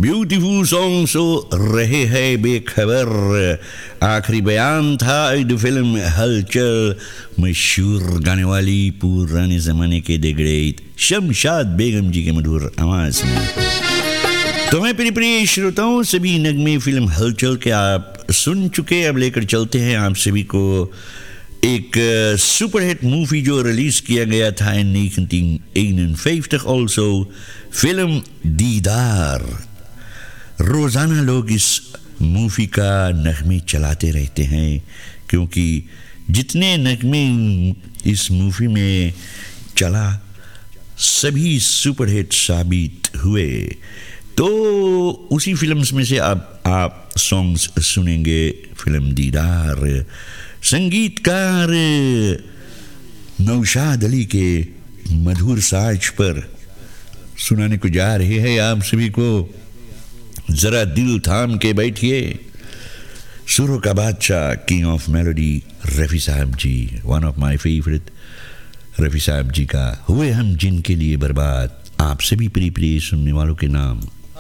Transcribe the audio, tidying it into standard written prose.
Beautiful song so रहे हैं बेखबर। आखिरी बयान था द फिल्म हलचल, मशहूर गाने वाली पुराने जमाने के द ग्रेट शमशाद बेगम जी के मधुर आवाज में। तो मैं प्रिय श्रोताओं, सभी नगमे फिल्म हलचल के आप सुन चुके। अब लेकर चलते हैं आप सभी को एक सुपरहिट मूवी जो रिलीज किया गया था in 1951 ऑल्सो, फिल्म दीदार। रोजाना लोग इस मूवी का नगमे चलाते रहते हैं, क्योंकि जितने नगमे इस मूवी में चला सभी सुपरहिट साबित हुए। तो उसी फिल्म्स में से अब आप सॉन्ग्स सुनेंगे फिल्म दीदार। संगीतकार नौशाद अली के मधुर साज पर सुनाने को जा रहे हैं आप सभी को। जरा दिल थाम के बैठिए। सुरों का बादशाह, किंग ऑफ मेलोडी रफ़ी साहब जी, one of my favourite Rafi साहब जी का हुए हम जिनके लिए बर्बाद, आप सभी प्रिय सुनने वालों के नाम